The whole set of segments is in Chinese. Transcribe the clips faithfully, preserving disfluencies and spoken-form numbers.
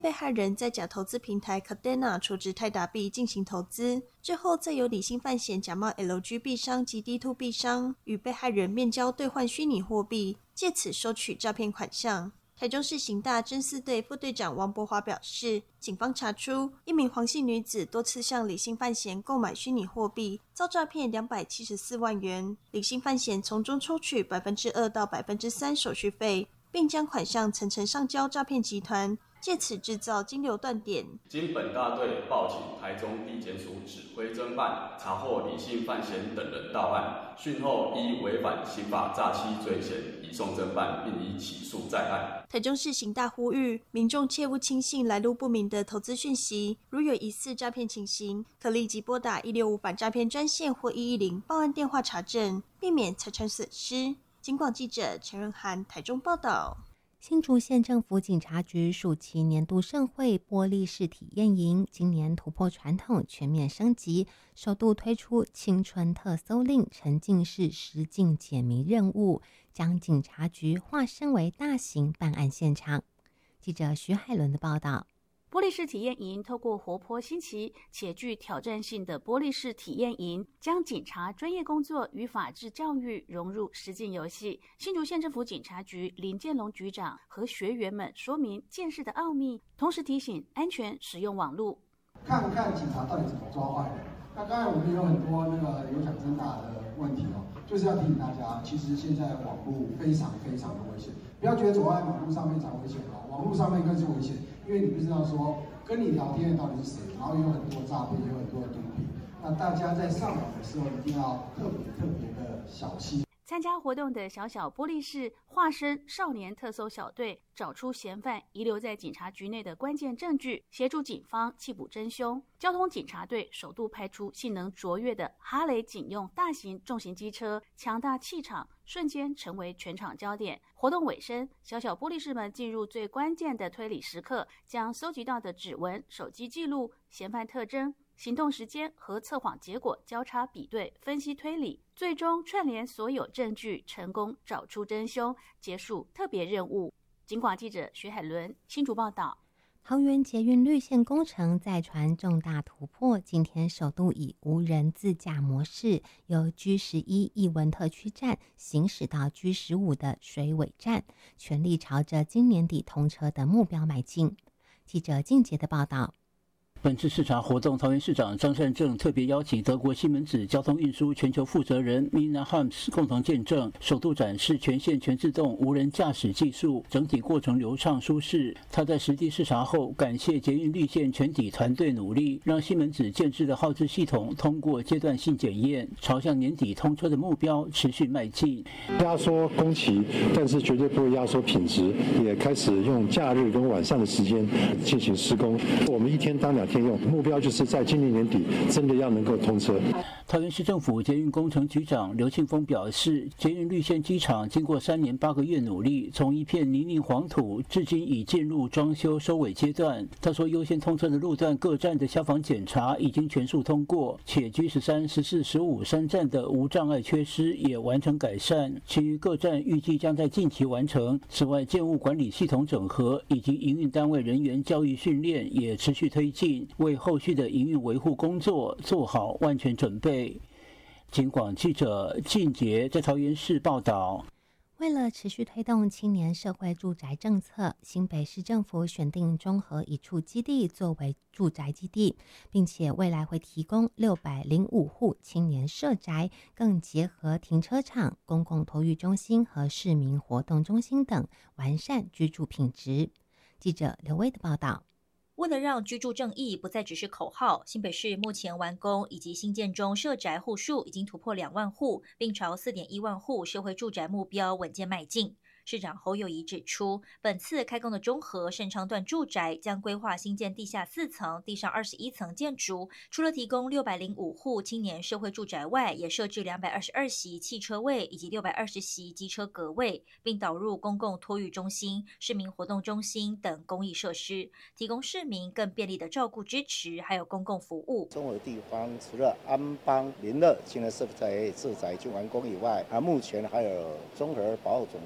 被害人在假投资平台 Kadena 储值泰达币进行投资，之后再由李姓犯嫌假冒 L G 币商及 D 二 币商与被害人面交兑换虚拟货币，借此收取诈骗款项。台中市刑大侦四队副队长王博华表示，警方查出一名黄姓女子多次向李姓犯嫌购买虚拟货币，遭诈骗两百七十四万元。李姓犯嫌从中抽取百分之二到百分之三手续费，并将款项层层上交诈骗集团，借此制造金流断点。 经本大队报请台中地检署指挥侦办，查获李姓犯嫌等人到案，讯后依违反刑法诈欺罪嫌移送侦办，并已起诉在案。 台中市刑大呼吁民众切勿轻信来路不明的投资讯息，如有疑似诈骗情形，可立即拨打一六五反诈骗专线或一一零报案电话查证，避免财产损失。警广记者陈仁涵台中报道。 新竹县政府警察局暑期年度盛会玻璃式体验营，今年突破传统，全面升级，首度推出青春特搜令沉浸式实境解谜任务，将警察局化身为大型办案现场。记者徐海伦的报道。 玻璃式体验营透过活泼新奇且具挑战性的玻璃式体验营，将警察专业工作与法治教育融入实境游戏。新竹县政府警察局林建龙局长和学员们说明见识的奥秘，同时提醒安全使用网络。 看看警察到底怎么抓坏人。那刚才我们有很多那个有奖征答的问题哦，就是要提醒大家，其实现在网络非常非常的危险，不要觉得走在网络上面才危险哦，网络上面更是危险。因为你不知道说跟你聊天的到底是谁，然后有很多诈骗，有很多的毒品。那大家在上网的时候一定要特别特别的小心。 参加活动的小小玻璃室化身少年特搜小队，找出嫌犯遗留在警察局内的关键证据，协助警方缉捕真凶。交通警察队首度派出性能卓越的哈雷警用大型重型机车，强大气场瞬间成为全场焦点。活动尾声，小小玻璃士们进入最关键的推理时刻，将搜集到的指纹、手机记录、嫌犯特征、行动时间和测谎结果交叉比对，分析推理，最终串联所有证据，成功找出真凶，结束特别任务。警广记者徐海伦新竹报道。 桃园捷运绿线工程再传重大突破，今天首度以无人自驾模式，由 G 十一 艺文特区站行驶到 G 十五 的水尾站，全力朝着今年底通车的目标迈进。记者静杰的报道。 本次视察活动，桃园市长张善政特别邀请德国西门子交通运输全球负责人 Mina Harms 共同见证，首度展示全线全自动无人驾驶技术，整体过程流畅舒适。他在实地视察后，感谢捷运绿线全体团队努力，让西门子建制的号志系统通过阶段性检验，朝向年底通车的目标持续迈进。 压缩工期，但是绝对不会压缩品质，也开始用假日跟晚上的时间进行施工。我们一天当两天用，目标就是在今年年底真的要能够通车。 桃园市政府捷运工程局长刘庆峰表示，捷运绿线机场经过三年八个月努力，从一片泥泞黄土，至今已进入装修收尾阶段。他说，优先通车的路段各站的消防检查已经全数通过，且 G 十三、十四、十五三站的无障碍缺失也完成改善，其余各站预计将在近期完成。此外，建物管理系统整合以及营运单位人员教育训练也持续推进，为后续的营运维护工作做好万全准备。警广记者靳杰在桃园市报道。 为了持续推动青年社会住宅政策，新北市政府选定中和一处基地作为住宅基地，并且未来会提供六百零五户青年社宅，更结合停车场、公共托育中心和市民活动中心等，完善居住品质。记者刘威的报道。 为了让居住正义不再只是口号，新北市目前完工以及新建中社宅户数已经突破两万户，并朝 四点一万户社会住宅目标稳健迈进。市长侯友宜指出，本次开工的中和盛昌段住宅将规划新建地下四层、地上二十一层建筑，除了提供六百零五户青年社会住宅外，也设置两百二十二席汽车位以及六百二十席机车格位，并导入公共托育中心、市民活动中心等公益设施，提供市民更便利的照顾支持，还有公共服务。 中和地方除了安邦、林乐青年社宅住宅已经完工以外，啊，目前还有中和保总队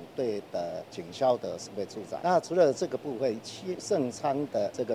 的警消的设备住宅。那除了这个部分，七盛昌的这个